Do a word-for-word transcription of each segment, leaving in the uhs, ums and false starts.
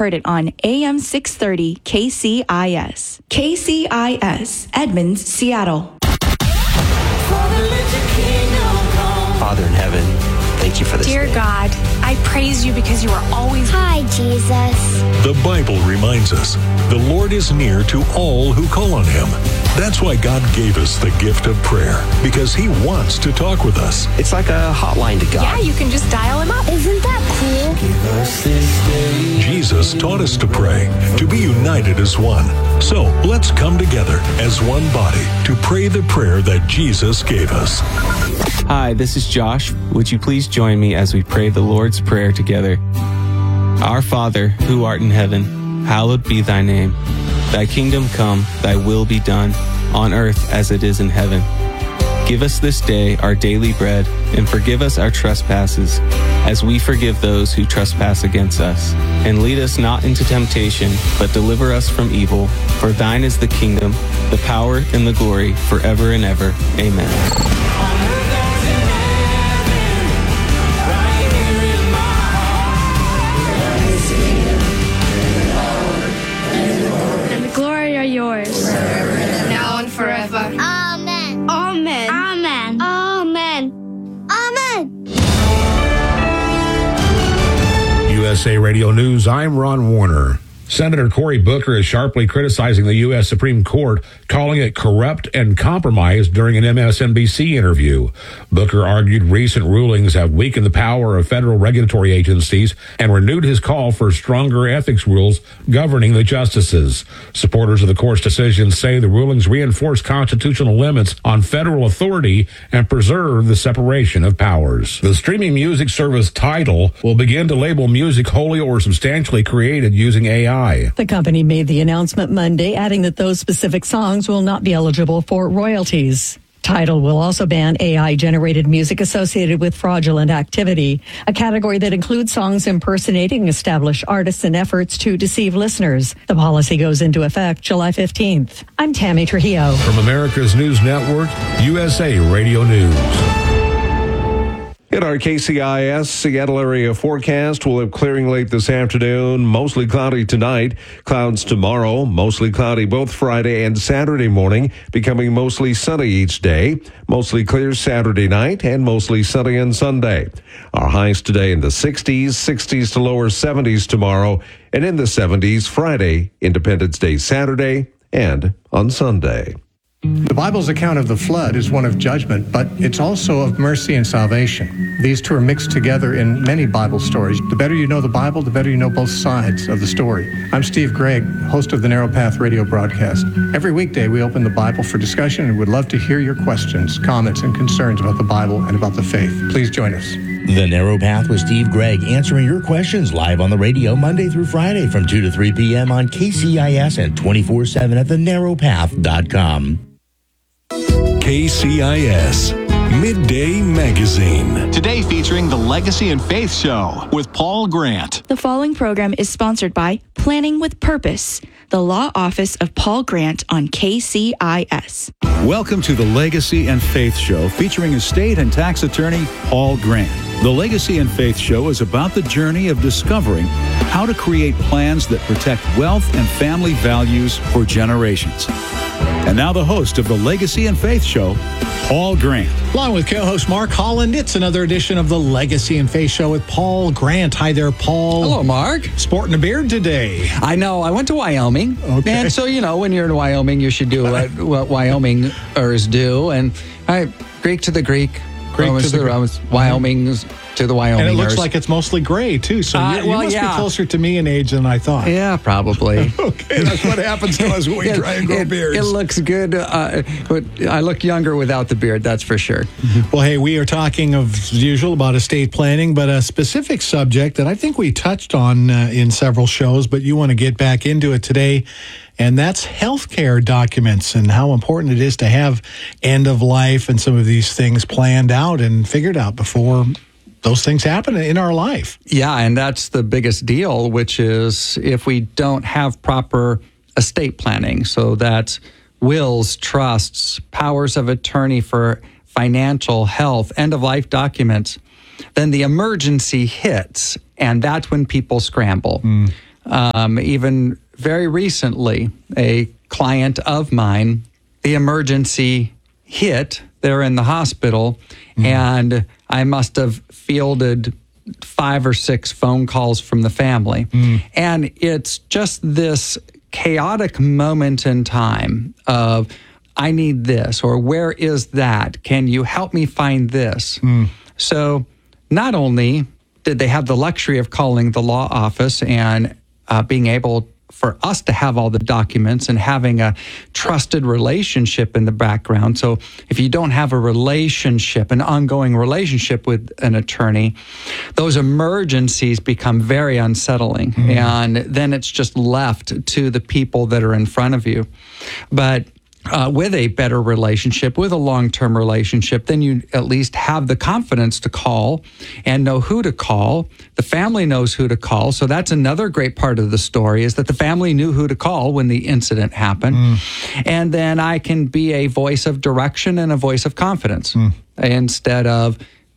heard it on A M six thirty K C I S. K C I S, Edmonds, Seattle. Father in heaven, thank you for this Dear day. God, I praise you because you are always... Hi, Jesus. The Bible reminds us the Lord is near to all who call on him. That's why God gave us the gift of prayer, because he wants to talk with us. It's like a hotline to God. Yeah, you can just dial him up. Isn't that cool? Give us this day. Jesus taught us to pray, to be united as one. So let's come together as one body to pray the prayer that Jesus gave us. Hi, this is Josh. Would you please join me as we pray the Lord's Prayer together? Our Father, who art in heaven, hallowed be thy name. Thy kingdom come, thy will be done, on earth as it is in heaven. Give us this day our daily bread, and forgive us our trespasses, as we forgive those who trespass against us. And lead us not into temptation, but deliver us from evil. For thine is the kingdom, the power, and the glory, forever and ever. Amen. Yours. Now and forever. Amen. Amen. Amen. Amen. Amen. U S A Radio News, I'm Ron Warner. Senator Cory Booker is sharply criticizing the U S Supreme Court, calling it corrupt and compromised during an M S N B C interview. Booker argued recent rulings have weakened the power of federal regulatory agencies and renewed his call for stronger ethics rules governing the justices. Supporters of the court's decision say the rulings reinforce constitutional limits on federal authority and preserve the separation of powers. The streaming music service Tidal will begin to label music wholly or substantially created using A I. The company made the announcement Monday, adding that those specific songs will not be eligible for royalties. Tidal will also ban A I-generated music associated with fraudulent activity, a category that includes songs impersonating established artists and efforts to deceive listeners. The policy goes into effect July fifteenth. I'm Tammy Trujillo. From America's News Network, U S A Radio News. In our K C I S Seattle area forecast, we'll have clearing late this afternoon, mostly cloudy tonight, clouds tomorrow, mostly cloudy both Friday and Saturday morning, becoming mostly sunny each day, mostly clear Saturday night, and mostly sunny on Sunday. Our highs today in the sixties, sixties to lower seventies tomorrow, and in the seventies Friday, Independence Day Saturday, and on Sunday. The Bible's account of the flood is one of judgment, but it's also of mercy and salvation. These two are mixed together in many Bible stories. The better you know the Bible, the better you know both sides of the story. I'm Steve Gregg, host of the Narrow Path radio broadcast. Every weekday, we open the Bible for discussion and would love to hear your questions, comments, and concerns about the Bible and about the faith. Please join us. The Narrow Path with Steve Gregg, answering your questions live on the radio Monday through Friday from two to three p.m. on K C I S and twenty-four seven at the narrow path dot com. K C I S Midday Magazine. Today featuring the Legacy and Faith Show with Paul Grant. The following program is sponsored by Planning with Purpose, the law office of Paul Grant on K C I S. Welcome to the Legacy and Faith Show featuring estate and tax attorney Paul Grant. The Legacy and Faith Show is about the journey of discovering how to create plans that protect wealth and family values for generations. And now the host of the Legacy and Faith Show, Paul Grant. Along with co-host Mark Holland, it's another edition of the Legacy and Faith Show with Paul Grant. Hi there, Paul. Hello, Mark. Sporting a beard today. I know. I went to Wyoming. Okay. And so, you know, when you're in Wyoming, you should do what, what Wyomingers do. And all right, Greek to the Greek. Greek Romans to the, the Romans. Wyoming's to the Wyomingers. And it looks like it's mostly gray, too. So uh, you, you well, must yeah. be closer to me in age than I thought. Yeah, probably. Okay, that's what happens to us when we it, try and grow it, beards. It looks good. Uh, but I look younger without the beard, that's for sure. Well, hey, we are talking, of, as usual, about estate planning, but a specific subject that I think we touched on uh, in several shows, but you want to get back into it today. And that's healthcare documents and how important it is to have end of life and some of these things planned out and figured out before those things happen in our life. Yeah, and that's the biggest deal, which is if we don't have proper estate planning. So that's wills, trusts, powers of attorney for financial, health, end of life documents, then the emergency hits, and that's when people scramble. Mm. Um, even very recently, a client of mine, the emergency hit. They're in the hospital, mm. and I must have fielded five or six phone calls from the family. Mm. And it's just this chaotic moment in time of, I need this, or where is that? Can you help me find this? Mm. So not only did they have the luxury of calling the law office and uh, being able for us to have all the documents and having a trusted relationship in the background. So if you don't have a relationship, an ongoing relationship with an attorney, those emergencies become very unsettling. Mm. And then it's just left to the people that are in front of you. But Uh, with a better relationship, with a long-term relationship, then you at least have the confidence to call and know who to call. The family knows who to call. So that's another great part of the story, is that the family knew who to call when the incident happened. Mm. And then I can be a voice of direction and a voice of confidence mm. instead of,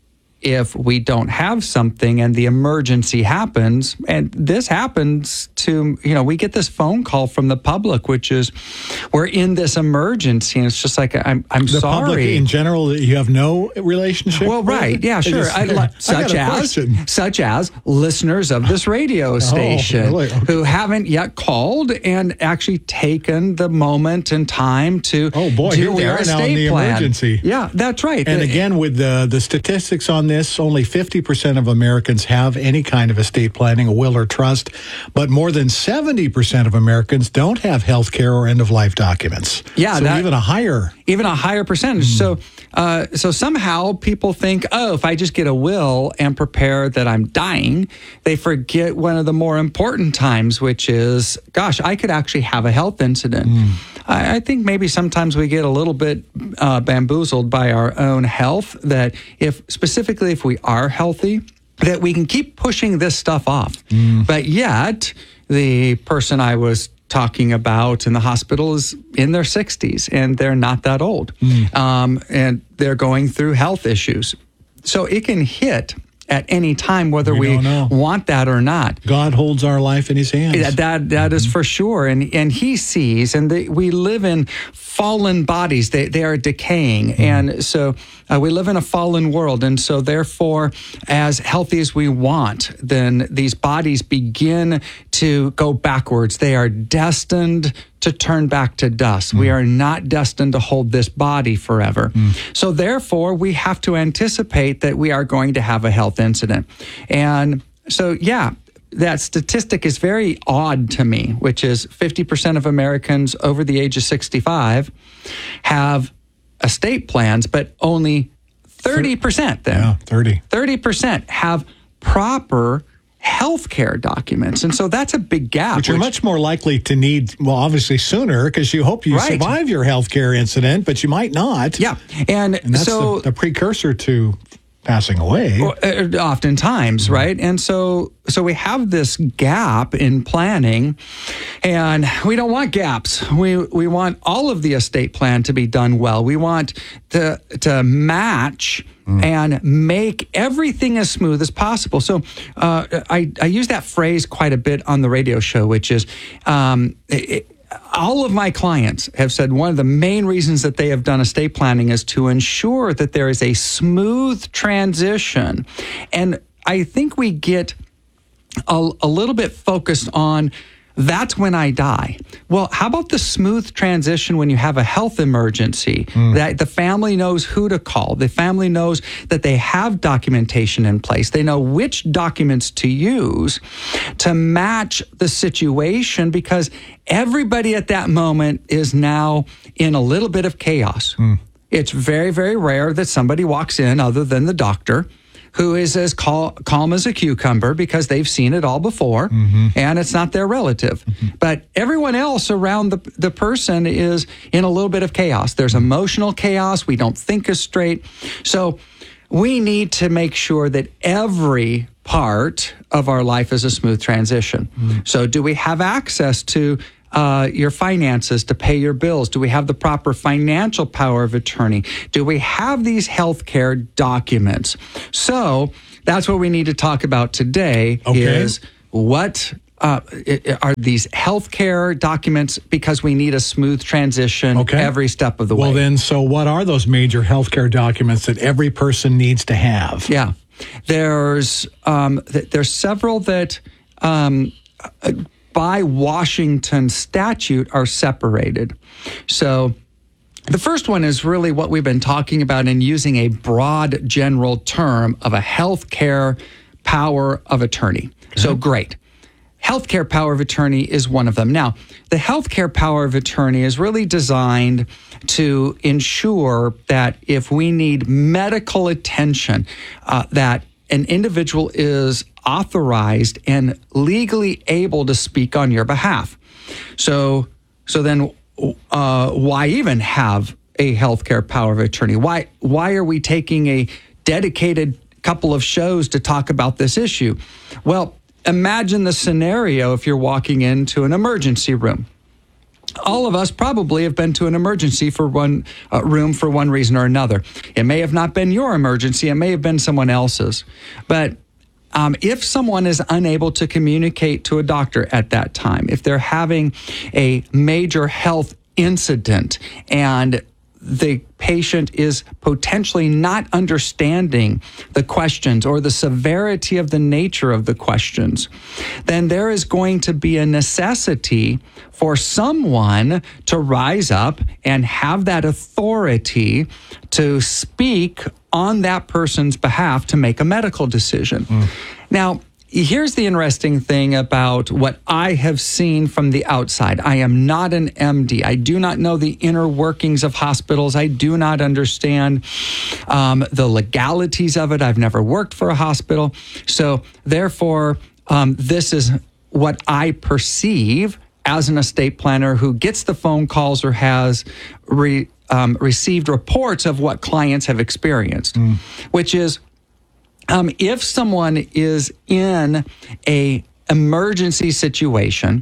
if we don't have something and the emergency happens, and this happens to, you know, we get this phone call from the public, which is, we're in this emergency, and it's just like, I'm, I'm the sorry. The public in general, you have no relationship Well, with? right, yeah, sure. Just, I, I such as, question. such as listeners of this radio station oh, really? Okay. who haven't yet called and actually taken the moment and time to oh boy, do here we their are now in estate the plan. emergency. Yeah, that's right. And the, again, with the the statistics on this, only fifty percent of Americans have any kind of estate planning, a will or trust, but more than seventy percent of Americans don't have health care or end-of-life documents. Yeah, so that, even a higher... Even a higher percentage. Mm. So, uh, so somehow people think, oh, if I just get a will and prepare that I'm dying, they forget one of the more important times, which is, gosh, I could actually have a health incident. Mm. I, I think maybe sometimes we get a little bit uh, bamboozled by our own health, that if, specifically if we are healthy, that we can keep pushing this stuff off. Mm. But yet, the person I was talking about in the hospital is in their sixties, and they're not that old. Mm. Um, and they're going through health issues. So it can hit at any time, whether we, we want that or not. God holds our life in his hands. That that, that mm-hmm. is for sure. And and he sees, and the, we live in fallen bodies. They, they are decaying. Mm-hmm. And so uh, we live in a fallen world. And so therefore, as healthy as we want, then these bodies begin to go backwards. They are destined to turn back to dust. Mm. We are not destined to hold this body forever. Mm. So therefore, we have to anticipate that we are going to have a health incident. And so, yeah, that statistic is very odd to me, which is fifty percent of Americans over the age of sixty-five have estate plans, but only thirty percent then. Yeah, thirty. thirty percent have proper healthcare documents. And so that's a big gap. Which you're which, much more likely to need, well, obviously sooner, because you hope you right. survive your healthcare incident, but you might not. Yeah. And, and that's so the, the precursor to passing away. Oftentimes, right? And so so we have this gap in planning, and we don't want gaps. We we want all of the estate plan to be done well. We want to to match mm. and make everything as smooth as possible. So uh, I, I use that phrase quite a bit on the radio show, which is um, it, all of my clients have said one of the main reasons that they have done estate planning is to ensure that there is a smooth transition. And I think we get a, a little bit focused on that's when I die. Well, how about the smooth transition when you have a health emergency, mm. that the family knows who to call. The family knows that they have documentation in place. They know which documents to use to match the situation, because everybody at that moment is now in a little bit of chaos. Mm. It's very, very rare that somebody walks in other than the doctor who is as cal- calm as a cucumber, because they've seen it all before, mm-hmm. and it's not their relative. Mm-hmm. But everyone else around the, the person is in a little bit of chaos. There's emotional chaos. We don't think as straight. So we need to make sure that every part of our life is a smooth transition. Mm-hmm. So do we have access to Uh, your finances to pay your bills? Do we have the proper financial power of attorney? Do we have these healthcare documents? So that's what we need to talk about today. Okay. Is what uh, are these healthcare documents because we need a smooth transition Okay. every step of the Well, way. then, so what are those major healthcare documents that every person needs to have? Yeah, there's um, th- there's several that um, uh, by Washington statute are separated. So the first one is really what we've been talking about in using a broad general term of a healthcare power of attorney. Okay. So great. Healthcare power of attorney is one of them. Now, the healthcare power of attorney is really designed to ensure that if we need medical attention, uh, that an individual is authorized and legally able to speak on your behalf. So, so then uh, why even have a healthcare power of attorney? Why, why are we taking a dedicated couple of shows to talk about this issue? Well, imagine the scenario if you're walking into an emergency room. All of us probably have been to an emergency for one uh, room for one reason or another. It may have not been your emergency. It may have been someone else's. But um, if someone is unable to communicate to a doctor at that time, if they're having a major health incident and the patient is potentially not understanding the questions or the severity of the nature of the questions, then there is going to be a necessity for someone to rise up and have that authority to speak on that person's behalf to make a medical decision. Mm. Now, here's the interesting thing about what I have seen from the outside. I am not an M D. I do not know the inner workings of hospitals. I do not understand um, the legalities of it. I've never worked for a hospital. So therefore, um, this is what I perceive as an estate planner who gets the phone calls or has re, um, received reports of what clients have experienced, mm. which is, Um, if someone is in a emergency situation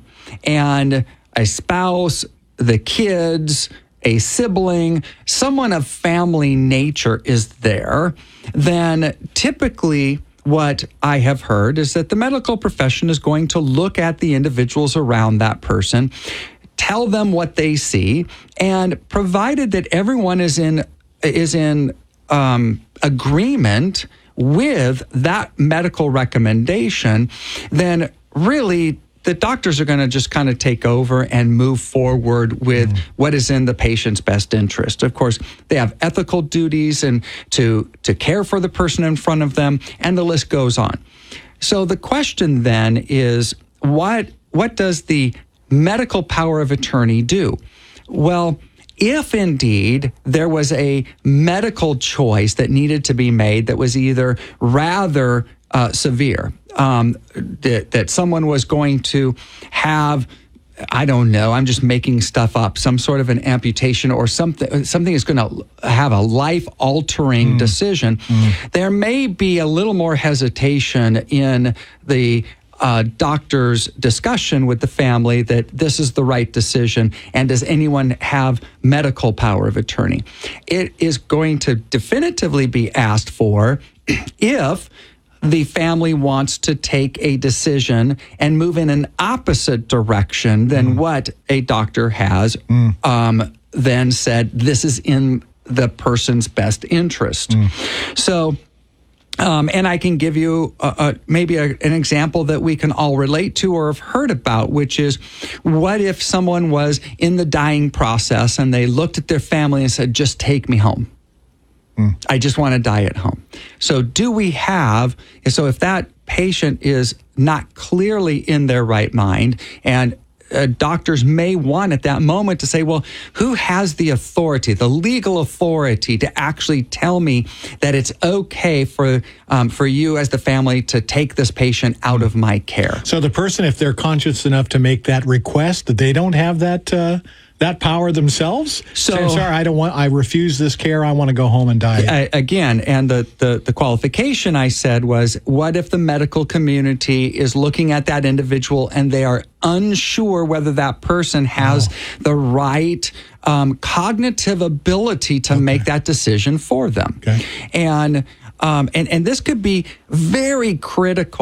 and a spouse, the kids, a sibling, someone of family nature is there, then typically what I have heard is that the medical profession is going to look at the individuals around that person, tell them what they see, and provided that everyone is in is in um, agreement with that medical recommendation, then really the doctors are going to just kind of take over and move forward with mm. what is in the patient's best interest. Of course, they have ethical duties and to to care for the person in front of them, and the list goes on. So the question then is, what what does the medical power of attorney do? Well, if indeed there was a medical choice that needed to be made that was either rather uh, severe, um, that, that someone was going to have, I don't know, I'm just making stuff up, some sort of an amputation or something, something is going to have a life-altering mm. decision, mm. there may be a little more hesitation in the Uh, doctor's discussion with the family that this is the right decision, and does anyone have medical power of attorney? It is going to definitively be asked for if the family wants to take a decision and move in an opposite direction than mm. what a doctor has mm. um, then said, this is in the person's best interest. Mm. So, Um, and I can give you uh, uh, maybe a, an example that we can all relate to or have heard about, which is, what if someone was in the dying process and they looked at their family and said, just take me home. Mm. I just want to die at home. So do we have, so if that patient is not clearly in their right mind, and Uh, doctors may want at that moment to say, well, who has the authority, the legal authority to actually tell me that it's okay for um, for you as the family to take this patient out of my care? So the person, if they're conscious enough to make that request, that they don't have that uh, that power themselves? So, Say, sorry, I don't want, I refuse this care. I want to go home and die. I, again, and the, the, the qualification I said was, what if the medical community is looking at that individual and they are unsure whether that person has oh. the right um, cognitive ability to okay. make that decision for them? Okay. And, um, and, and this could be very critical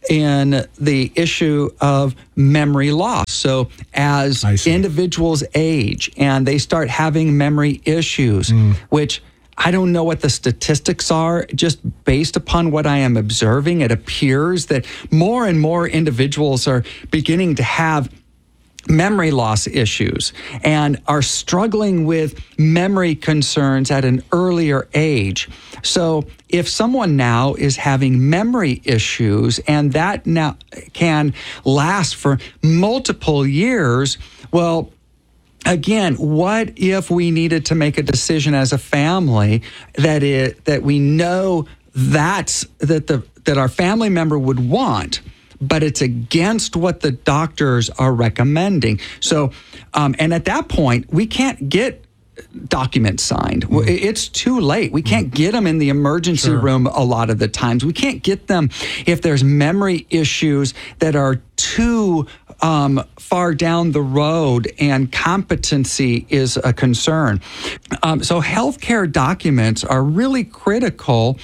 in the issue of memory loss. So as individuals age and they start having memory issues, mm. which I don't know what the statistics are, just based upon what I am observing, it appears that more and more individuals are beginning to have memory loss issues and are struggling with memory concerns at an earlier age. So if someone now is having memory issues and that now can last for multiple years, well, again, what if we needed to make a decision as a family that it that we know that's that the that our family member would want, but it's against what the doctors are recommending. So, um, and at that point, we can't get documents signed. Mm. It's too late. We can't get them in the emergency sure. room a lot of the times. We can't get them if there's memory issues that are too um, far down the road and competency is a concern. Um, so healthcare documents are really critical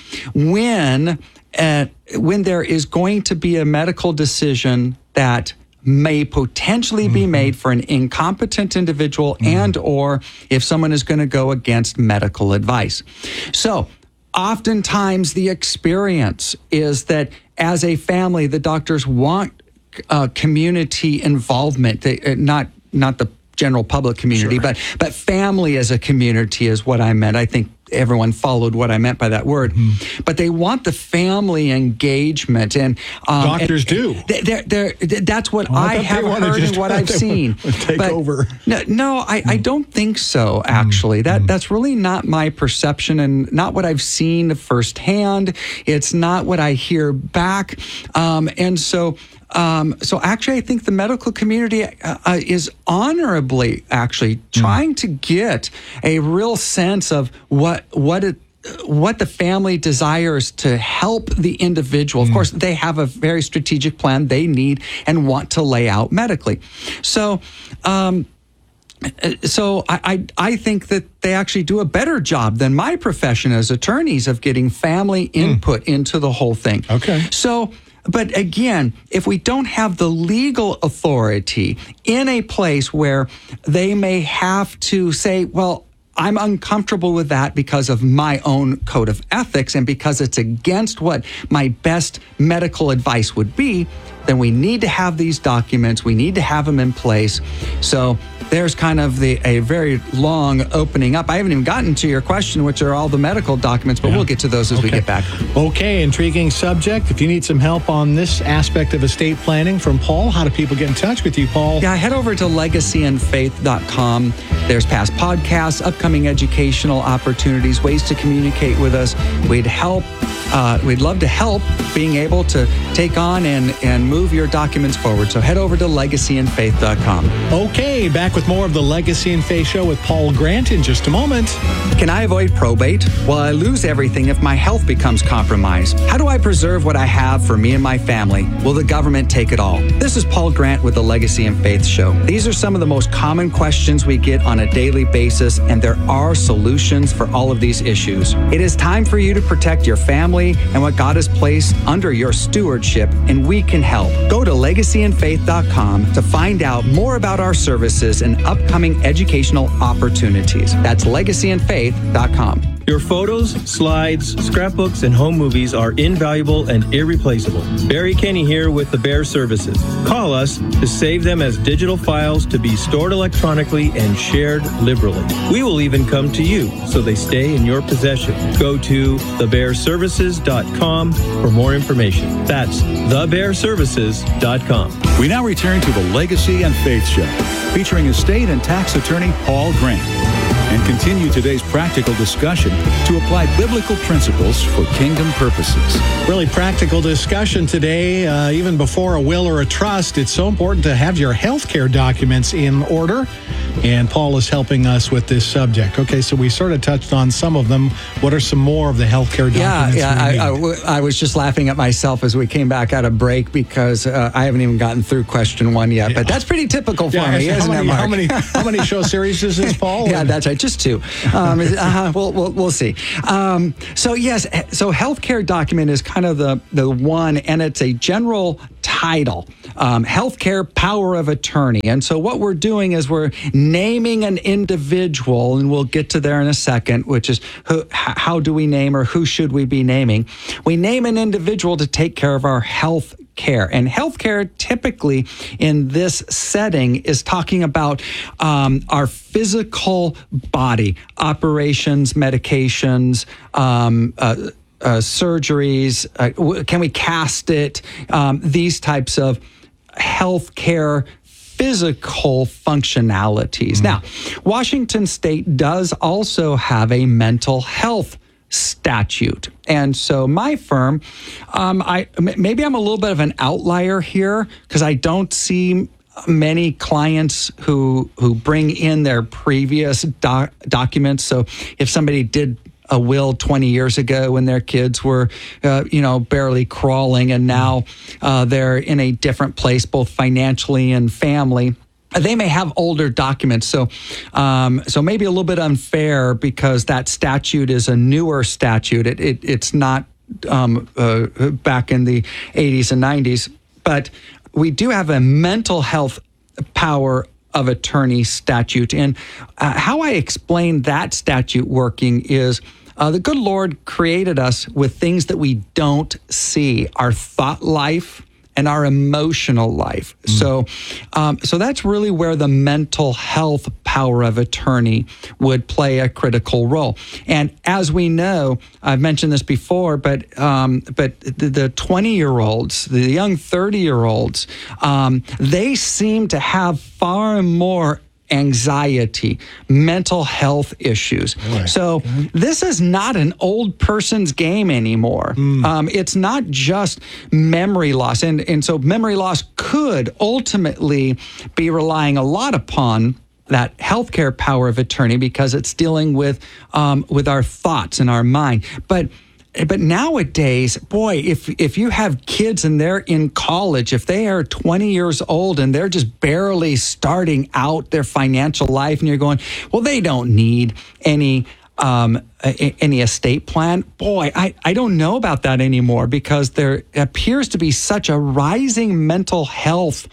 when uh, when there is going to be a medical decision that may potentially be mm-hmm. made for an incompetent individual mm-hmm. and or if someone is going to go against medical advice. So oftentimes the experience is that as a family, the doctors want uh, community involvement, they, uh, not not the general public community, sure. but but family as a community is what I meant. I think everyone followed what I meant by that word. Mm-hmm. But they want the family engagement, and um, doctors and, do. They're, they're, they're, that's what well, I, I have heard and what I've seen. Take but over. No, no I, mm. I don't think so. Actually, mm. that that's really not my perception, and not what I've seen firsthand. It's not what I hear back, um, and so. Um, so actually, I think the medical community uh, is honorably actually trying mm. to get a real sense of what what it, what the family desires to help the individual. Mm. Of course, they have a very strategic plan they need and want to lay out medically. So. Um, So I, I I think that they actually do a better job than my profession as attorneys of getting family input mm. into the whole thing. Okay. So. But again, if we don't have the legal authority in a place where they may have to say, well, I'm uncomfortable with that because of my own code of ethics and because it's against what my best medical advice would be, then we need to have these documents. We need to have them in place. So there's kind of the a very long opening up. I haven't even gotten to your question, which are all the medical documents, but yeah. we'll get to those as okay. we get back. Okay, intriguing subject. If you need some help on this aspect of estate planning from Paul, how do people get in touch with you, Paul? Yeah, head over to legacy and faith dot com. There's past podcasts, upcoming educational opportunities, ways to communicate with us. We'd help. Uh, we'd love to help being able to take on and, and move your documents forward. So head over to legacy and faith dot com. Okay, back with more of the Legacy and Faith Show with Paul Grant in just a moment. Can I avoid probate? Will I lose everything if my health becomes compromised? How do I preserve what I have for me and my family? Will the government take it all? This is Paul Grant with the Legacy and Faith Show. These are some of the most common questions we get on a daily basis, and there are solutions for all of these issues. It is time for you to protect your family and what God has placed under your stewardship, and we can help. Go to legacy and faith dot com to find out more about our services and upcoming educational opportunities. That's legacy and faith dot com. Your photos, slides, scrapbooks, and home movies are invaluable and irreplaceable. Barry Kenny here with the Bear Services. Call us to save them as digital files to be stored electronically and shared liberally. We will even come to you so they stay in your possession. Go to the bear services dot com for more information. That's the bear services dot com. We now return to the Legacy and Faith Show, featuring estate and tax attorney Paul Grant, and continue today's practical discussion to apply biblical principles for kingdom purposes. Really practical discussion today. Uh, even before a will or a trust, it's so important to have your health care documents in order. and Paul is helping us with this subject. Okay, so we sort of touched on some of them. What are some more of the healthcare documents? Yeah, yeah. we I, I, need? w- I was just laughing at myself as we came back out of break because uh, I haven't even gotten through question one yet. But that's pretty typical for Yeah, me, how isn't many, it, Mark? How many, how many show series is this, Paul? Yeah, that's right. Just two. Um, uh, we'll, we'll we'll see. Um, so yes, so healthcare document is kind of the the one, and it's a general title, um, healthcare power of attorney. And so what we're doing is we're naming an individual, and we'll get to there in a second, which is who, how do we name or who should we be naming? We name an individual to take care of our health care. And healthcare typically in this setting is talking about um, our physical body, operations, medications, um, uh, Uh, surgeries, uh, w- can we cast it? Um, these types of healthcare physical functionalities. Mm-hmm. Now, Washington State does also have a mental health statute. And so my firm, um, I m- maybe I'm a little bit of an outlier here because I don't see many clients who who bring in their previous doc- documents. So if somebody did a will twenty years ago when their kids were, uh, you know, barely crawling, and now uh, they're in a different place, both financially and family. They may have older documents, so um, so maybe a little bit unfair because that statute is a newer statute. It, it it's not um, uh, back in the eighties and nineties, but we do have a mental health power of attorney statute, and uh, how I explain that statute working is. Uh, the good Lord created us with things that we don't see, our thought life and our emotional life. Mm. So, um, so that's really where the mental health power of attorney would play a critical role. And as we know, I've mentioned this before, but um, but the twenty-year-olds, the young thirty-year-olds, um, they seem to have far more anxiety, mental health issues. Boy. So this is not an old person's game anymore. Mm. Um, it's not just memory loss. And, and so memory loss could ultimately be relying a lot upon that healthcare power of attorney because it's dealing with um, with our thoughts and our mind. But But nowadays, boy, if if you have kids and they're in college, if they are twenty years old and they're just barely starting out their financial life and you're going, well, they don't need any um, a, any estate plan. Boy, I, I don't know about that anymore because there appears to be such a rising mental health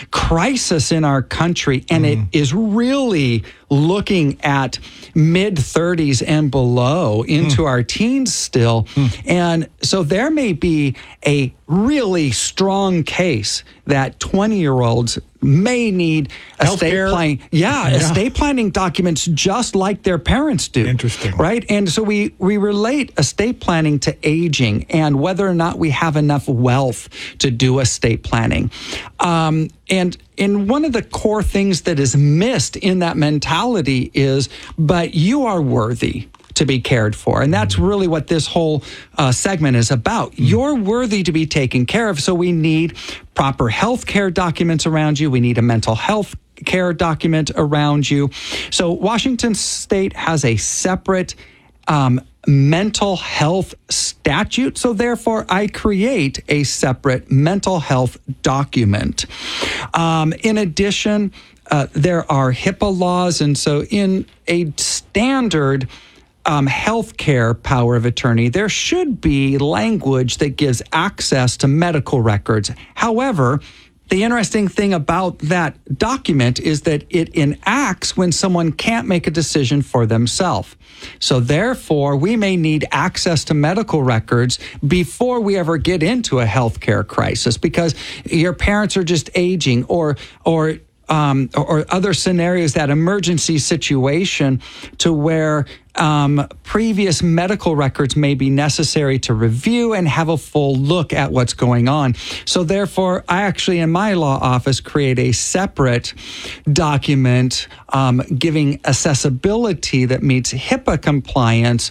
crisis in our country. And mm. it is really looking at mid thirties and below into mm. our teens still. Mm. And so there may be a really strong case that twenty-year-olds may need estate planning. Yeah, yeah, estate planning documents just like their parents do. Interesting. Right? And so we, we relate estate planning to aging and whether or not we have enough wealth to do estate planning. Um, and and one of the core things that is missed in that mentality is, but you are worthy to be cared for. And that's really what this whole uh, segment is about. Mm. You're worthy to be taken care of. So we need proper health care documents around you. We need a mental health care document around you. So Washington State has a separate um, mental health statute. So therefore, I create a separate mental health document. Um, in addition, uh, there are HIPAA laws. And so in a standard Um, healthcare power of attorney, there should be language that gives access to medical records. However, the interesting thing about that document is that it enacts when someone can't make a decision for themselves. So therefore, we may need access to medical records before we ever get into a healthcare crisis because your parents are just aging or or Um, or, or other scenarios, that emergency situation to where um, previous medical records may be necessary to review and have a full look at what's going on. So therefore, I actually, in my law office, create a separate document um, giving accessibility that meets HIPAA compliance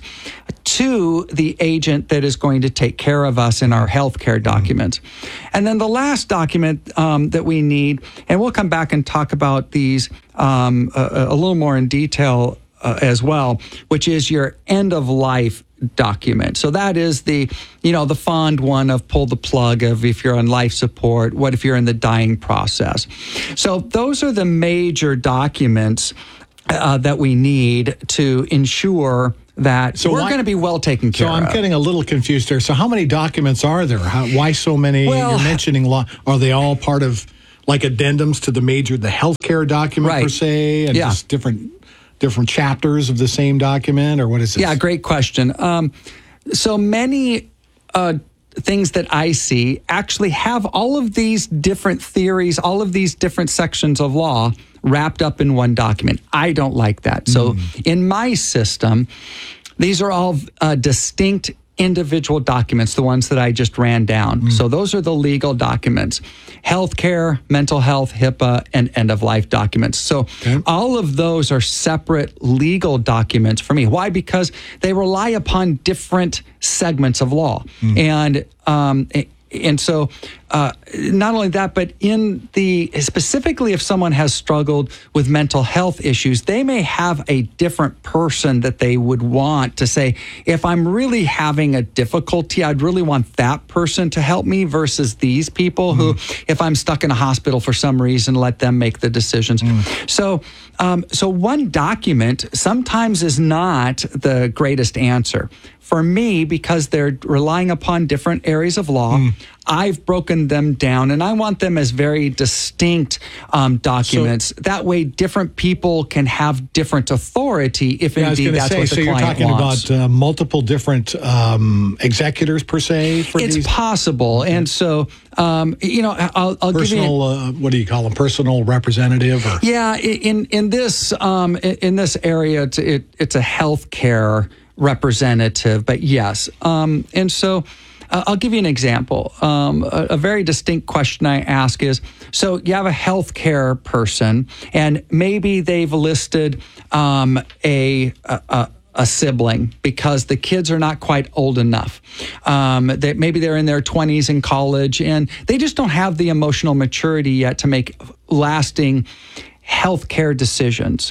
to the agent that is going to take care of us in our healthcare document. And then the last document um, that we need, and we'll come back and talk about these um, a, a little more in detail uh, as well, which is your end of life document. So that is the, you know, the fond one of pull the plug of if you're on life support, what if you're in the dying process. So those are the major documents uh, that we need to ensure that so we're going to be well taken care of. So I'm of. getting a little confused there. So how many documents are there? How, why so many? Well, you're mentioning law. Are they all part of like addendums to the major, the healthcare document right. per se, and yeah. just different different chapters of the same document, or what is this? Yeah, great question. Um, so many uh, things that I see actually have all of these different theories, all of these different sections of law wrapped up in one document. I don't like that. So mm. in my system, these are all uh, distinct individual documents, the ones that I just ran down. Mm. So those are the legal documents: healthcare, mental health, HIPAA, and end of life documents. So okay. all of those are separate legal documents for me. Why? Because they rely upon different segments of law. Mm. And um, and so uh, not only that, but in the specifically if someone has struggled with mental health issues, they may have a different person that they would want to say, if I'm really having a difficulty, I'd really want that person to help me versus these people mm. who, if I'm stuck in a hospital for some reason, let them make the decisions. Mm. So, um, so one document sometimes is not the greatest answer. For me, because they're relying upon different areas of law, mm. I've broken them down, and I want them as very distinct um, documents. So, that way, different people can have different authority if yeah, indeed that's say, what the so client wants. So you're talking wants. about uh, multiple different um, executors per se? For it's these? possible. Okay. And so, um, you know, I'll, I'll personal, give you... Uh, what do you call them? Personal representative? Or? Yeah, in, in, this, um, in this area, it's, it, it's a healthcare representative, but yes. Um, and so uh, I'll give you an example. Um, a, a very distinct question I ask is, so you have a healthcare person, and maybe they've listed um, a, a, a sibling because the kids are not quite old enough. Um, they, maybe they're in their twenties in college, and they just don't have the emotional maturity yet to make lasting healthcare decisions.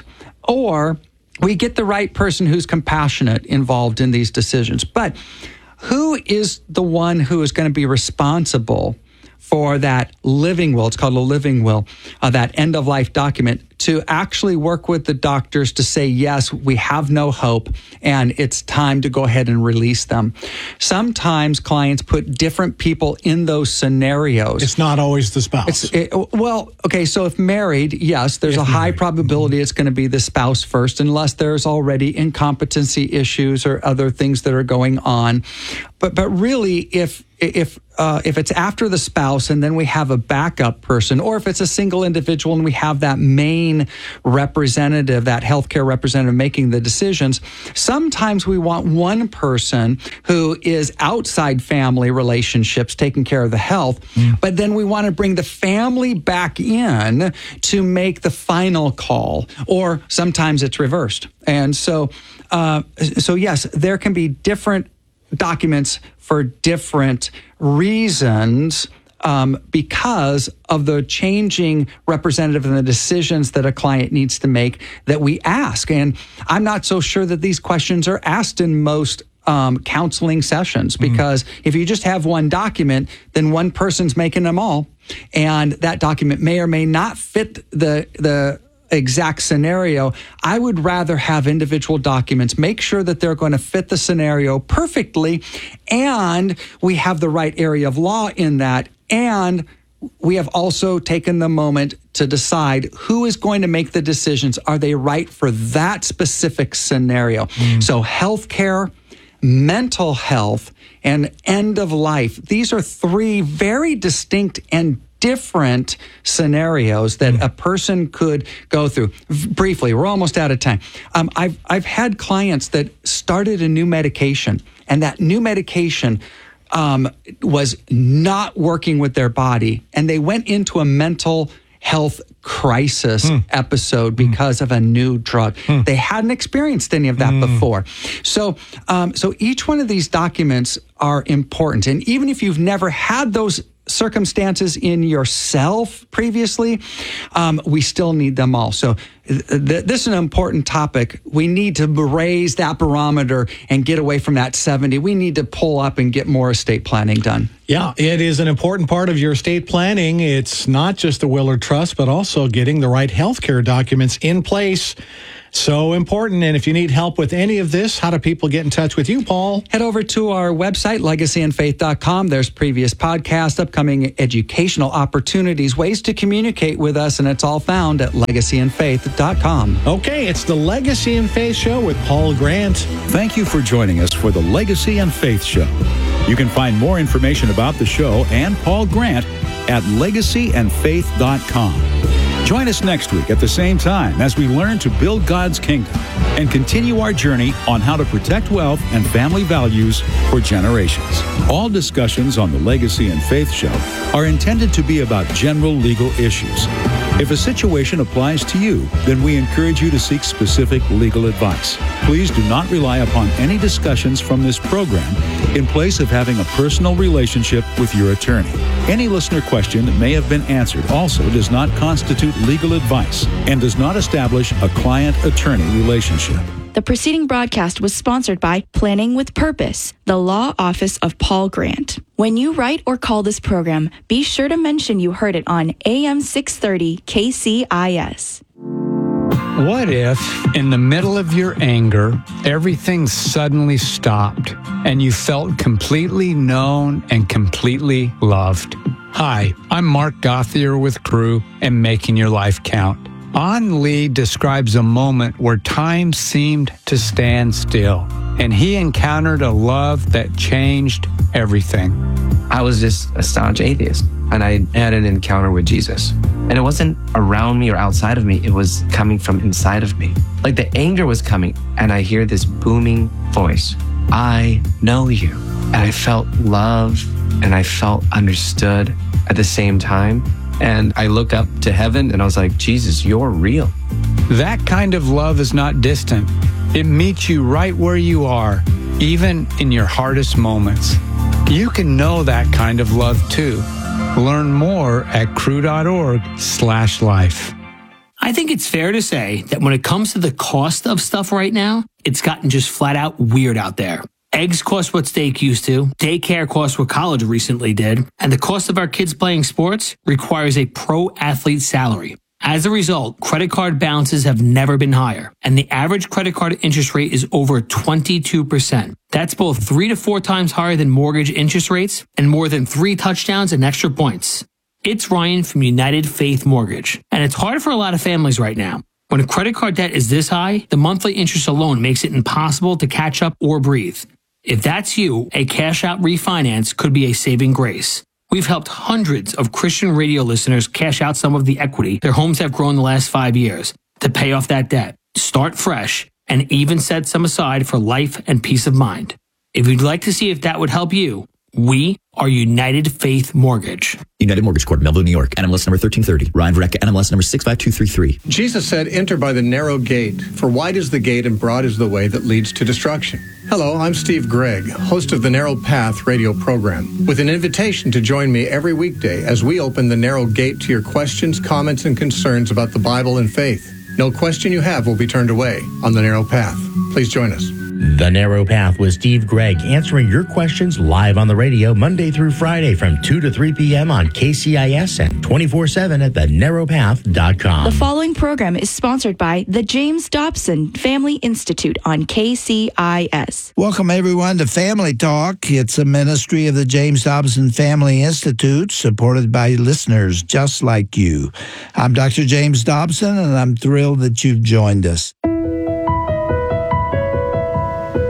Or we get the right person who's compassionate involved in these decisions. But who is the one who is going to be responsible for that living will? It's called a living will, uh, that end of life document, to actually work with the doctors to say, yes, we have no hope and it's time to go ahead and release them. Sometimes clients put different people in those scenarios. It's not always the spouse. It's, it, well, okay, so if married, yes, there's if a high married. probability mm-hmm. it's going to be the spouse first, unless there's already incompetency issues or other things that are going on. But but really, if if uh, if it's after the spouse and then we have a backup person, or if it's a single individual and we have that main representative, that healthcare representative making the decisions, sometimes we want one person who is outside family relationships taking care of the health, mm. but then we want to bring the family back in to make the final call, or sometimes it's reversed. And so, uh, so yes, there can be different documents for different reasons um, because of the changing representative and the decisions that a client needs to make that we ask. And I'm not so sure that these questions are asked in most um, counseling sessions, because mm. if you just have one document, then one person's making them all. And that document may or may not fit the the exact scenario. I would rather have individual documents, make sure that they're going to fit the scenario perfectly, and we have the right area of law in that, and we have also taken the moment to decide who is going to make the decisions. Are they right for that specific scenario? Mm. So healthcare, mental health, and end of life. These are three very distinct and different scenarios that a person could go through. Briefly, we're almost out of time. Um, I've I've had clients that started a new medication, and that new medication um, was not working with their body, and they went into a mental health crisis hmm. episode because of a new drug. Hmm. They hadn't experienced any of that hmm. before. So, um, so each one of these documents are important, and even if you've never had those circumstances in yourself previously, um, we still need them all. So th- th- this is an important topic. We need to raise that barometer and get away from that seventy. We need to pull up and get more estate planning done. Yeah, it is an important part of your estate planning. It's not just the will or trust, but also getting the right healthcare documents in place. So important. And if you need help with any of this, how do people get in touch with you, Paul? Head over to our website, legacy and faith dot com. There's previous podcasts, upcoming educational opportunities, ways to communicate with us, and it's all found at legacy and faith dot com. Okay, it's the Legacy and Faith Show with Paul Grant. Thank you for joining us for the Legacy and Faith Show. You can find more information about the show and Paul Grant at legacy and faith dot com. Join us next week at the same time as we learn to build God's kingdom and continue our journey on how to protect wealth and family values for generations. All discussions on the Legacy and Faith Show are intended to be about general legal issues. If a situation applies to you, then we encourage you to seek specific legal advice. Please do not rely upon any discussions from this program in place of having a personal relationship with your attorney. Any listener question that may have been answered also does not constitute legal advice and does not establish a client-attorney relationship. The preceding broadcast was sponsored by Planning with Purpose, the law office of Paul Grant. When you write or call this program, be sure to mention you heard it on A M six thirty K C I S. What if, in the middle of your anger, everything suddenly stopped and you felt completely known and completely loved? Hi, I'm Mark Gothier with Crew and Making Your Life Count. An Lee describes a moment where time seemed to stand still, and he encountered a love that changed everything. I was just a staunch atheist, and I had an encounter with Jesus. And it wasn't around me or outside of me, it was coming from inside of me. Like the anger was coming, and I hear this booming voice, I know you. And I felt love, and I felt understood at the same time. And I look up to heaven and I was like, Jesus, you're real. That kind of love is not distant. It meets you right where you are, even in your hardest moments. You can know that kind of love too. Learn more at crew.org slash life. I think it's fair to say that when it comes to the cost of stuff right now, it's gotten just flat out weird out there. Eggs cost what steak used to, daycare costs what college recently did, and the cost of our kids playing sports requires a pro athlete salary. As a result, credit card balances have never been higher, and the average credit card interest rate is over twenty-two percent. That's both three to four times higher than mortgage interest rates and more than three touchdowns and extra points. It's Ryan from United Faith Mortgage, and it's hard for a lot of families right now. When a credit card debt is this high, the monthly interest alone makes it impossible to catch up or breathe. If that's you, a cash-out refinance could be a saving grace. We've helped hundreds of Christian radio listeners cash out some of the equity their homes have grown the last five years to pay off that debt, start fresh, and even set some aside for life and peace of mind. If you'd like to see if that would help you, we are United Faith Mortgage. United Mortgage Corp, Melville, New York. N M L S number thirteen thirty. Ryan Verrecka, N M L S number six five two three three. Jesus said, enter by the narrow gate, for wide is the gate and broad is the way that leads to destruction. Hello, I'm Steve Gregg, host of the Narrow Path radio program, with an invitation to join me every weekday as we open the narrow gate to your questions, comments, and concerns about the Bible and faith. No question you have will be turned away on the Narrow Path. Please join us. The Narrow Path with Steve Gregg, answering your questions live on the radio Monday through Friday from two to three p.m. on K C I S and twenty-four seven at the narrow path dot com. The following program is sponsored by the James Dobson Family Institute on K C I S. Welcome, everyone, to Family Talk. It's a ministry of the James Dobson Family Institute, supported by listeners just like you. I'm Doctor James Dobson, and I'm thrilled that you've joined us.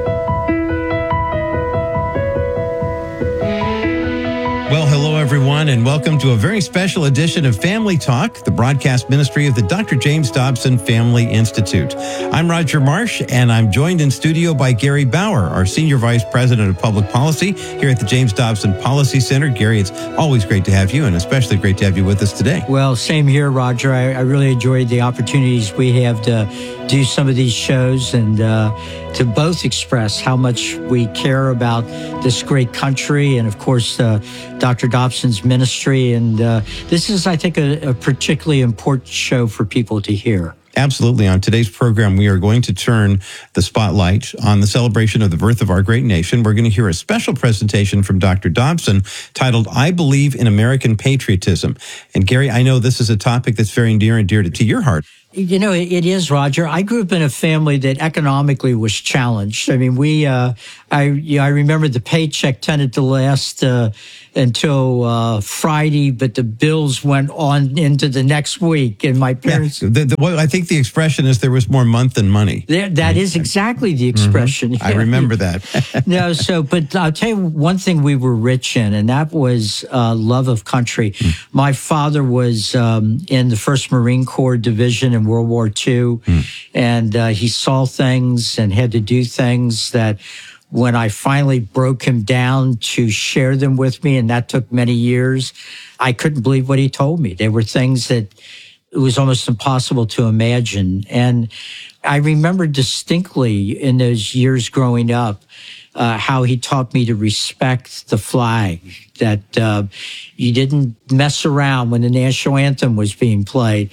Well, hello, everyone, and welcome to a very special edition of Family Talk, the broadcast ministry of the Doctor James Dobson Family Institute. I'm Roger Marsh, and I'm joined in studio by Gary Bauer, our Senior Vice President of Public Policy here at the James Dobson Policy Center. Gary, it's always great to have you, and especially great to have you with us today. Well, same here, Roger. I, I really enjoyed the opportunities we have to do some of these shows and uh, to both express how much we care about this great country and, of course, uh, Doctor Dobson's ministry. And uh, this is, I think, a, a particularly important show for people to hear. Absolutely. On today's program, we are going to turn the spotlight on the celebration of the birth of our great nation. We're going to hear a special presentation from Doctor Dobson titled, I Believe in American Patriotism. And Gary, I know this is a topic that's very near and dear to, to your heart. You know, it is, Roger. I grew up in a family that economically was challenged. I mean, we, uh, I, you know, I remember the paycheck tended to last uh, until uh, Friday, but the bills went on into the next week. And my parents... Yeah, the, the, well, I think the expression is there was more month than money. There, that is exactly the expression. Mm-hmm. I remember that. No, so, but I'll tell you one thing we were rich in, and that was uh, love of country. Mm. My father was um, in the First Marine Corps Division in World War Two, mm. and uh, he saw things and had to do things that when I finally broke him down to share them with me, and that took many years, I couldn't believe what he told me. There were things that it was almost impossible to imagine. And I remember distinctly in those years growing up, Uh, how he taught me to respect the flag, that uh, you didn't mess around when the national anthem was being played.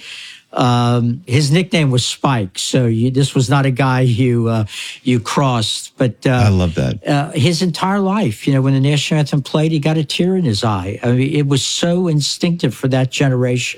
Um, his nickname was Spike, so you, this was not a guy you uh, you crossed. But uh, I love that. Uh, his entire life, you know, when the national anthem played, he got a tear in his eye. I mean, it was so instinctive for that generation.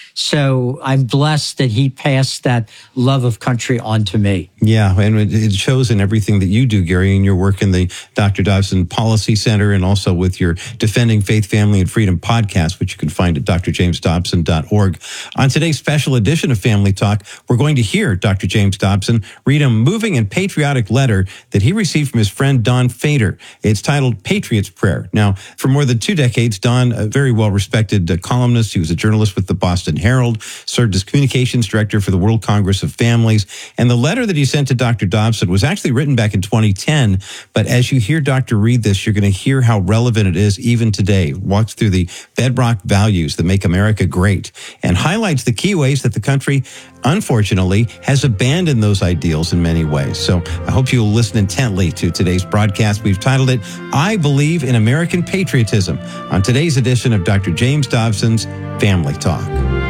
So I'm blessed that he passed that love of country on to me. Yeah, and it shows in everything that you do, Gary, in your work in the Doctor Dobson Policy Center and also with your Defending Faith, Family, and Freedom podcast, which you can find at d r james dobson dot org. On today's special edition of Family Talk, we're going to hear Doctor James Dobson read a moving and patriotic letter that he received from his friend Don Fader. It's titled Patriot's Prayer. Now, for more than two decades, Don, a very well-respected uh, columnist, he was a journalist with the Boston Herald, served as communications director for the World Congress of Families. And the letter that he sent to Doctor Dobson was actually written back in twenty ten. But as you hear Doctor read this, you're going to hear how relevant it is even today. Walks through the bedrock values that make America great and highlights the key ways that the country, unfortunately, has abandoned those ideals in many ways. So I hope you'll listen intently to today's broadcast. We've titled it, I Believe in American Patriotism, on today's edition of Doctor James Dobson's Family Talk.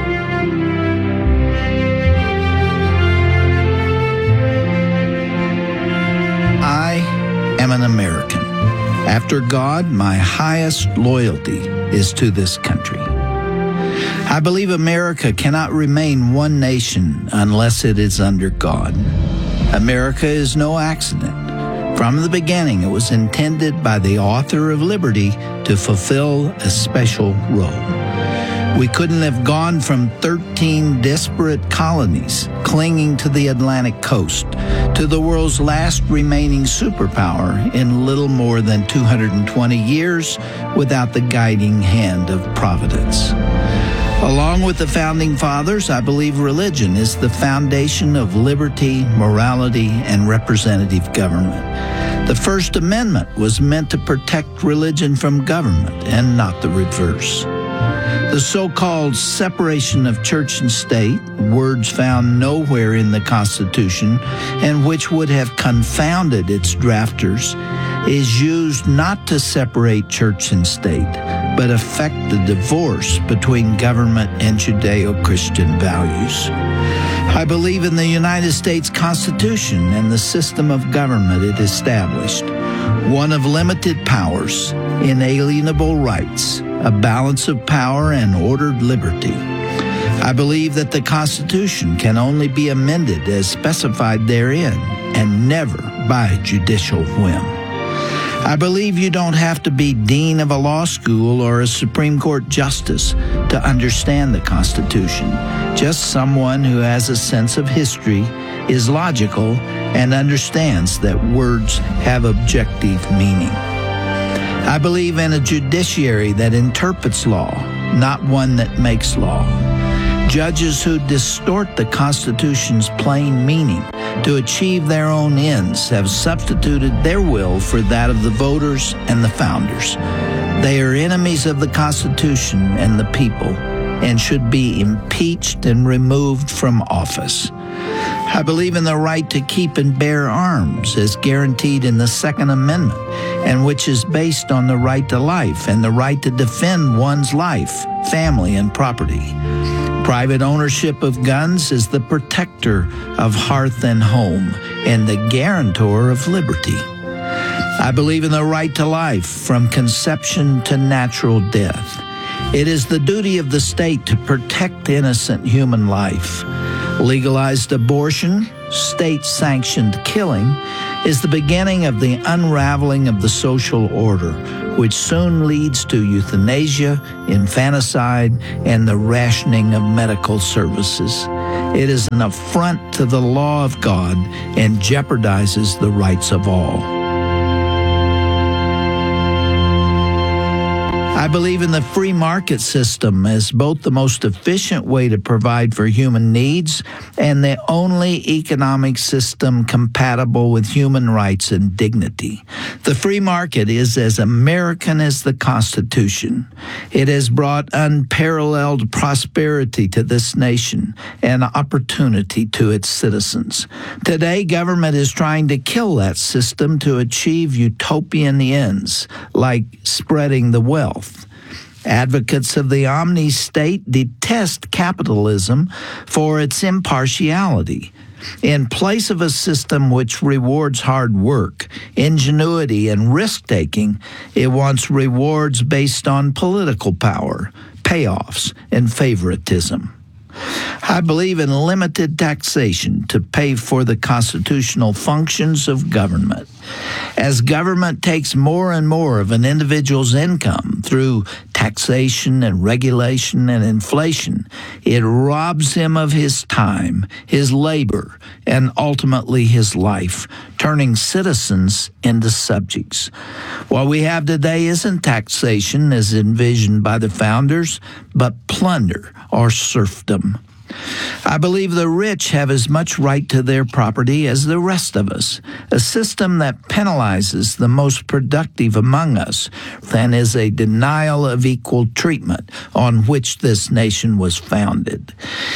I am an American. After God, my highest loyalty is to this country. I believe America cannot remain one nation unless it is under God. America is no accident. From the beginning, it was intended by the author of liberty to fulfill a special role. We couldn't have gone from thirteen disparate colonies clinging to the Atlantic coast to the world's last remaining superpower in little more than two hundred twenty years without the guiding hand of Providence. Along with the Founding Fathers, I believe religion is the foundation of liberty, morality, and representative government. The First Amendment was meant to protect religion from government and not the reverse. The so-called separation of church and state, words found nowhere in the Constitution and which would have confounded its drafters, is used not to separate church and state, but effect the divorce between government and Judeo-Christian values. I believe in the United States Constitution and the system of government it established, one of limited powers, inalienable rights, a balance of power, and ordered liberty. I believe that the Constitution can only be amended as specified therein and never by judicial whim. I believe you don't have to be dean of a law school or a Supreme Court justice to understand the Constitution. Just someone who has a sense of history, is logical, and understands that words have objective meaning. I believe in a judiciary that interprets law, not one that makes law. Judges who distort the Constitution's plain meaning to achieve their own ends have substituted their will for that of the voters and the founders. They are enemies of the Constitution and the people and should be impeached and removed from office. I believe in the right to keep and bear arms as guaranteed in the Second Amendment, and which is based on the right to life and the right to defend one's life, family, and property. Private ownership of guns is the protector of hearth and home and the guarantor of liberty. I believe in the right to life from conception to natural death. It is the duty of the state to protect innocent human life. Legalized abortion, state-sanctioned killing, is the beginning of the unraveling of the social order, which soon leads to euthanasia, infanticide, and the rationing of medical services. It is an affront to the law of God and jeopardizes the rights of all. I believe in the free market system as both the most efficient way to provide for human needs and the only economic system compatible with human rights and dignity. The free market is as American as the Constitution. It has brought unparalleled prosperity to this nation and opportunity to its citizens. Today, government is trying to kill that system to achieve utopian ends, like spreading the wealth. Advocates of the omni-state detest capitalism for its impartiality. In place of a system which rewards hard work, ingenuity, and risk-taking, it wants rewards based on political power, payoffs, and favoritism. I believe in limited taxation to pay for the constitutional functions of government. As government takes more and more of an individual's income through taxation and regulation and inflation, it robs him of his time, his labor, and ultimately his life, turning citizens into subjects. What we have today isn't taxation as envisioned by the founders, but plunder or serfdom. I believe the rich have as much right to their property as the rest of us, a system that penalizes the most productive among us and is a denial of equal treatment on which this nation was founded.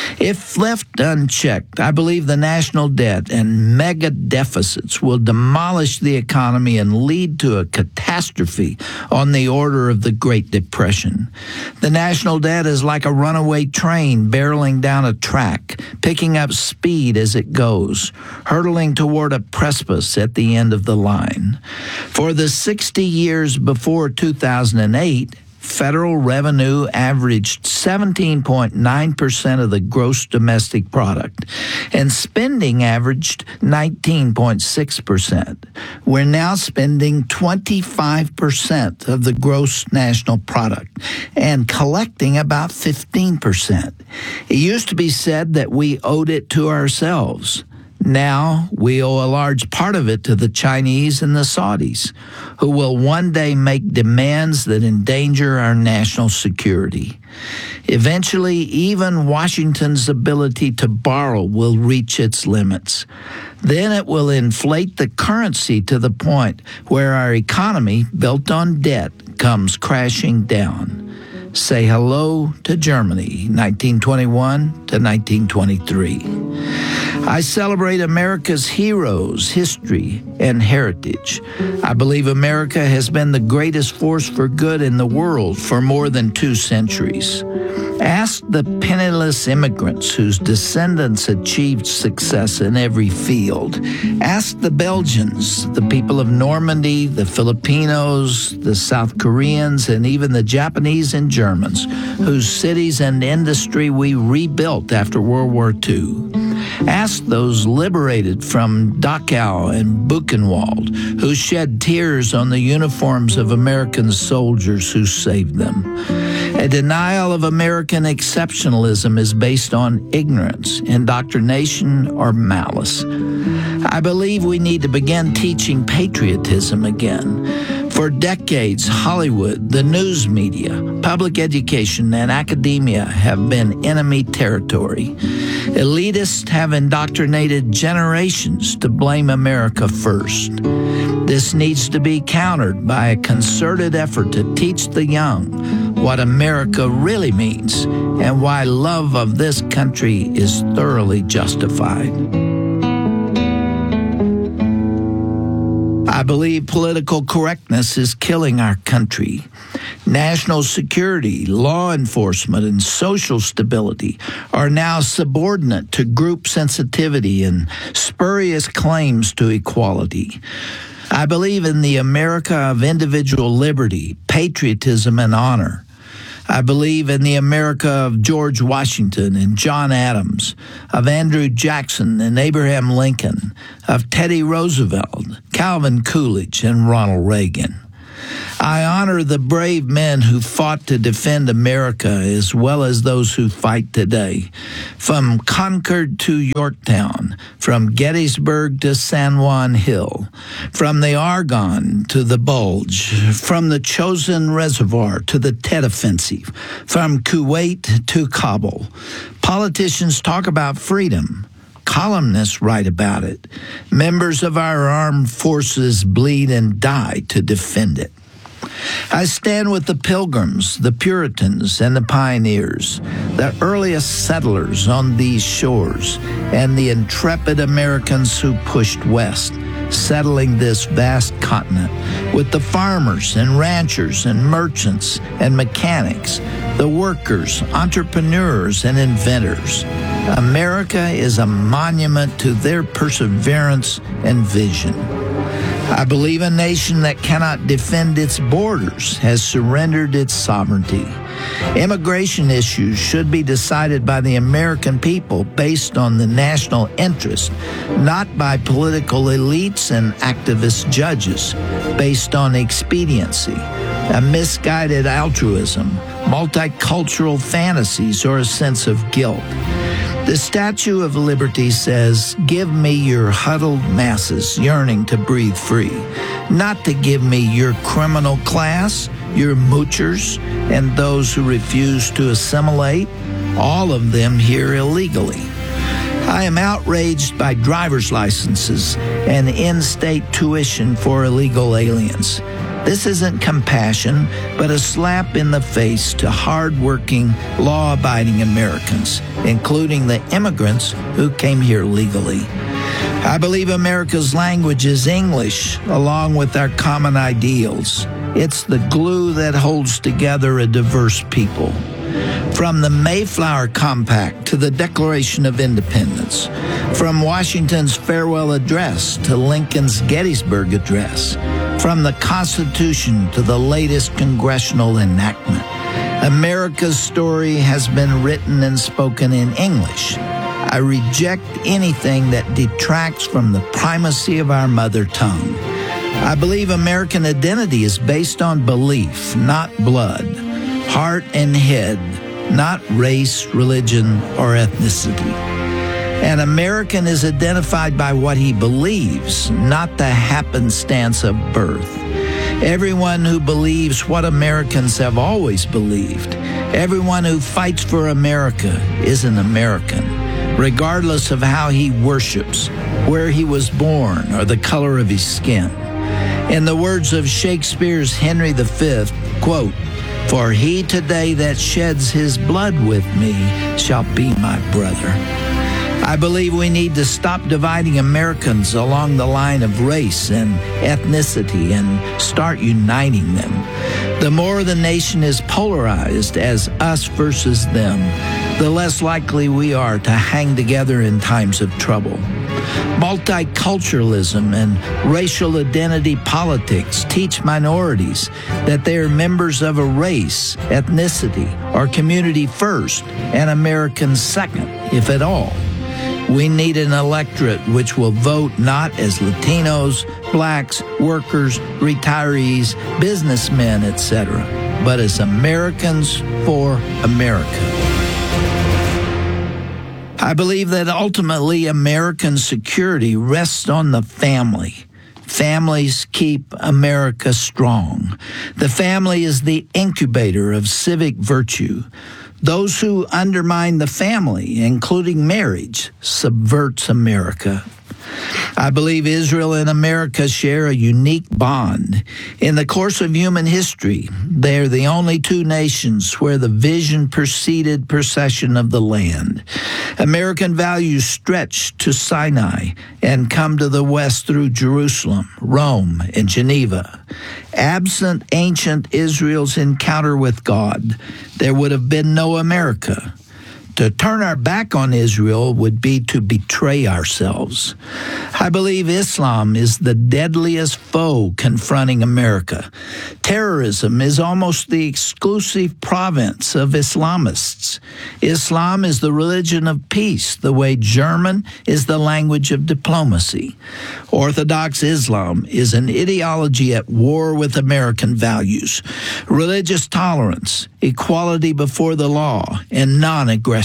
If left unchecked, I believe the national debt and mega deficits will demolish the economy and lead to a catastrophe on the order of the Great Depression. The national debt is like a runaway train barreling down a track, picking up speed as it goes, hurtling toward a precipice at the end of the line. For the sixty years before two thousand eight, federal revenue averaged seventeen point nine percent of the gross domestic product, and spending averaged nineteen point six percent. We're now spending twenty-five percent of the gross national product and collecting about fifteen percent. It used to be said that we owed it to ourselves. Now we owe a large part of it to the Chinese and the Saudis, who will one day make demands that endanger our national security. Eventually, even Washington's ability to borrow will reach its limits. Then it will inflate the currency to the point where our economy, built on debt, comes crashing down. Say hello to Germany, nineteen twenty-one to nineteen twenty-three. I celebrate America's heroes, history, and heritage. I believe America has been the greatest force for good in the world for more than two centuries. Ask the penniless immigrants whose descendants achieved success in every field. Ask the Belgians, the people of Normandy, the Filipinos, the South Koreans, and even the Japanese and Germans, whose cities and industry we rebuilt after World War Two. Ask those liberated from Dachau and Buchenwald, who shed tears on the uniforms of American soldiers who saved them. A denial of American exceptionalism is based on ignorance, indoctrination, or malice. I believe we need to begin teaching patriotism again. For For decades, Hollywood, the news media, public education, and academia have been enemy territory. Elitists have indoctrinated generations to blame America first. This needs to be countered by a concerted effort to teach the young what America really means and why love of this country is thoroughly justified. I believe political correctness is killing our country. National security, law enforcement, and social stability are now subordinate to group sensitivity and spurious claims to equality. I believe in the America of individual liberty, patriotism, and honor. I believe in the America of George Washington and John Adams, of Andrew Jackson and Abraham Lincoln, of Teddy Roosevelt, Calvin Coolidge, and Ronald Reagan. I honor the brave men who fought to defend America as well as those who fight today. From Concord to Yorktown, from Gettysburg to San Juan Hill, from the Argonne to the Bulge, from the Chosin Reservoir to the Tet Offensive, from Kuwait to Kabul. Politicians talk about freedom. Columnists write about it. Members of our armed forces bleed and die to defend it. I stand with the Pilgrims, the Puritans, and the pioneers, the earliest settlers on these shores, and the intrepid Americans who pushed west, settling this vast continent, with the farmers and ranchers and merchants and mechanics, the workers, entrepreneurs, and inventors. America is a monument to their perseverance and vision. I believe a nation that cannot defend its borders has surrendered its sovereignty. Immigration issues should be decided by the American people based on the national interest, not by political elites and activist judges based on expediency, a misguided altruism, multicultural fantasies, or a sense of guilt. The Statue of Liberty says, "Give me your huddled masses yearning to breathe free," not to give me your criminal class, your moochers, and those who refuse to assimilate, all of them here illegally. I am outraged by driver's licenses and in-state tuition for illegal aliens. This isn't compassion, but a slap in the face to hard-working, law-abiding Americans, including the immigrants who came here legally. I believe America's language is English, along with our common ideals. It's the glue that holds together a diverse people. From the Mayflower Compact to the Declaration of Independence, from Washington's farewell address to Lincoln's Gettysburg Address, from the Constitution to the latest congressional enactment, America's story has been written and spoken in English. I reject anything that detracts from the primacy of our mother tongue. I believe American identity is based on belief, not blood, heart and head, not race, religion, or ethnicity. An American is identified by what he believes, not the happenstance of birth. Everyone who believes what Americans have always believed, everyone who fights for America is an American, regardless of how he worships, where he was born, or the color of his skin. In the words of Shakespeare's Henry the Fifth, quote, "For he today that sheds his blood with me shall be my brother." I believe we need to stop dividing Americans along the line of race and ethnicity and start uniting them. The more the nation is polarized as us versus them, the less likely we are to hang together in times of trouble. Multiculturalism and racial identity politics teach minorities that they are members of a race, ethnicity, or community first, and Americans second, if at all. We need an electorate which will vote not as Latinos, blacks, workers, retirees, businessmen, et cetera, but as Americans for America. I believe that ultimately American security rests on the family. Families keep America strong. The family is the incubator of civic virtue. Those who undermine the family, including marriage, subverts America. I believe Israel and America share a unique bond. In the course of human history, they are the only two nations where the vision preceded possession of the land. American values stretch to Sinai and come to the west through Jerusalem, Rome, and Geneva. Absent ancient Israel's encounter with God, there would have been no America. To turn our back on Israel would be to betray ourselves. I believe Islam is the deadliest foe confronting America. Terrorism is almost the exclusive province of Islamists. Islam is the religion of peace, the way German is the language of diplomacy. Orthodox Islam is an ideology at war with American values, religious tolerance, equality before the law, and non-aggression.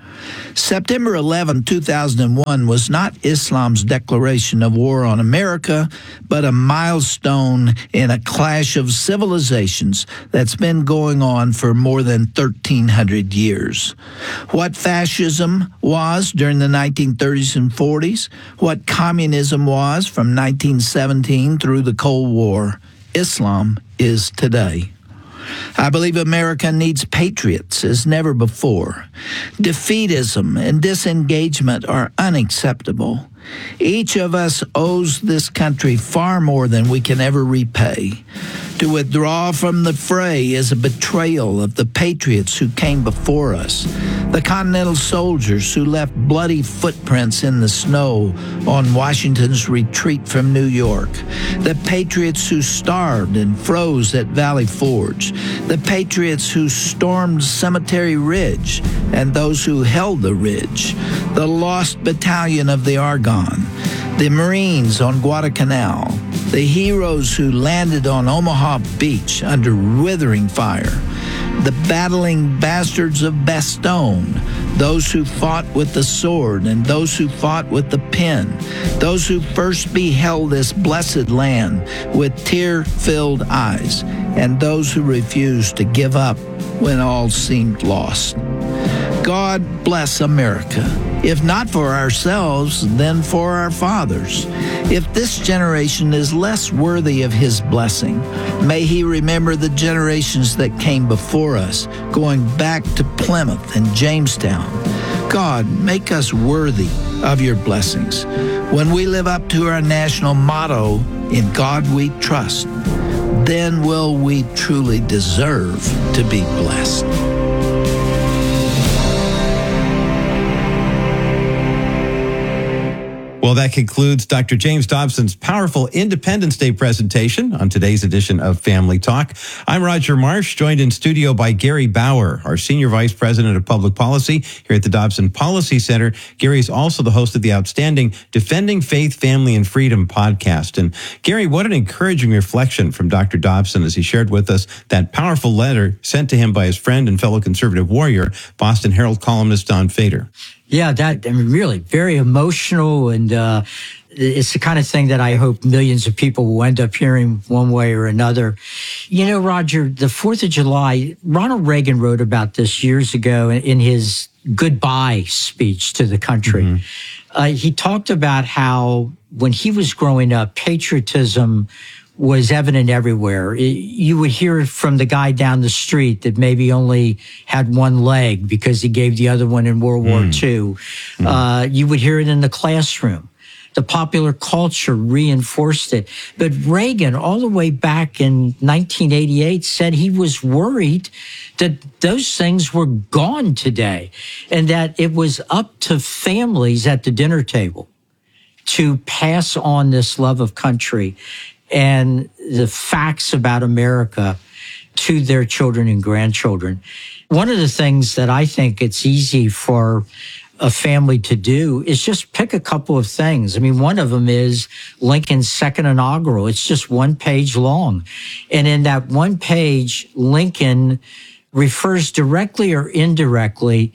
September eleventh, two thousand one was not Islam's declaration of war on America, but a milestone in a clash of civilizations that's been going on for more than thirteen hundred years. What fascism was during the nineteen thirties and forties, what communism was from nineteen seventeen through the Cold War, Islam is today. I believe America needs patriots as never before. Defeatism and disengagement are unacceptable. Each of us owes this country far more than we can ever repay. To withdraw from the fray is a betrayal of the patriots who came before us, the Continental soldiers who left bloody footprints in the snow on Washington's retreat from New York, the patriots who starved and froze at Valley Forge, the patriots who stormed Cemetery Ridge, and those who held the ridge, the lost battalion of the Argonne, the Marines on Guadalcanal, the heroes who landed on Omaha Beach under withering fire, the battling bastards of Bastogne, those who fought with the sword and those who fought with the pen, those who first beheld this blessed land with tear-filled eyes, and those who refused to give up when all seemed lost. God bless America. If not for ourselves, then for our fathers. If this generation is less worthy of his blessing, may he remember the generations that came before us, going back to Plymouth and Jamestown. God, make us worthy of your blessings. When we live up to our national motto, "In God we trust," then will we truly deserve to be blessed. Well, that concludes Doctor James Dobson's powerful Independence Day presentation on today's edition of Family Talk. I'm Roger Marsh, joined in studio by Gary Bauer, our Senior Vice President of Public Policy here at the Dobson Policy Center. Gary is also the host of the outstanding Defending Faith, Family, and Freedom podcast. And Gary, what an encouraging reflection from Doctor Dobson as he shared with us that powerful letter sent to him by his friend and fellow conservative warrior, Boston Herald columnist Don Fader. Yeah, that I mean, really very emotional, and uh, it's the kind of thing that I hope millions of people will end up hearing one way or another. You know, Roger, the fourth of July, Ronald Reagan wrote about this years ago in his goodbye speech to the country. Mm-hmm. Uh, he talked about how when he was growing up, patriotism was evident everywhere. It, you would hear it from the guy down the street that maybe only had one leg because he gave the other one in World mm. War Two. Mm. Uh, you would hear it in the classroom. The popular culture reinforced it. But Reagan, all the way back in nineteen eighty-eight, said he was worried that those things were gone today and that it was up to families at the dinner table to pass on this love of country and the facts about America to their children and grandchildren. One of the things that I think it's easy for a family to do is just pick a couple of things. I mean, one of them is Lincoln's second inaugural. It's just one page long. And in that one page, Lincoln refers directly or indirectly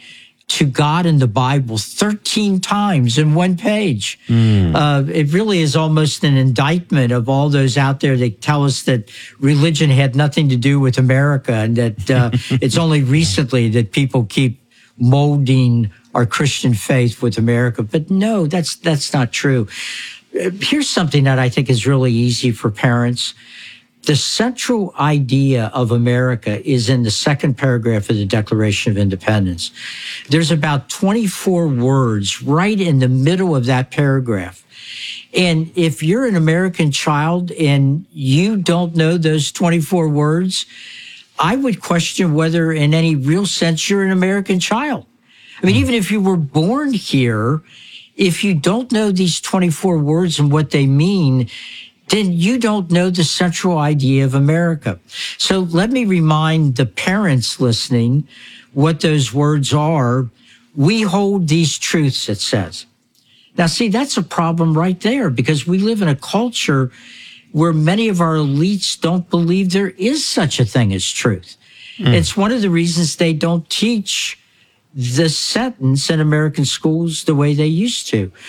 to God in the Bible thirteen times in one page. Mm. Uh, it really is almost an indictment of all those out there that tell us that religion had nothing to do with America and that uh, it's only recently that people keep molding our Christian faith with America. But no, that's that's not true. Here's something that I think is really easy for parents. The central idea of America is in the second paragraph of the Declaration of Independence. There's about twenty-four words right in the middle of that paragraph. And if you're an American child and you don't know those twenty-four words, I would question whether in any real sense you're an American child. I mean, even if you were born here, if you don't know these twenty-four words and what they mean, then you don't know the central idea of America. So let me remind the parents listening what those words are. We hold these truths, it says. Now, see, that's a problem right there because we live in a culture where many of our elites don't believe there is such a thing as truth. Mm. It's one of the reasons they don't teach the sentence in American schools the way they used to.